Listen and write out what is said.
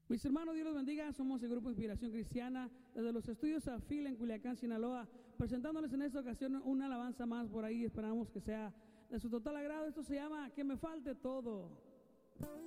Mis hermanos, Dios los bendiga. Somos el Grupo Inspiración Cristiana desde los estudios AFIL en Culiacán, Sinaloa, presentándoles en esta ocasión una alabanza más por ahí. Esperamos que sea de su total agrado. Esto se llama Que me falte todo.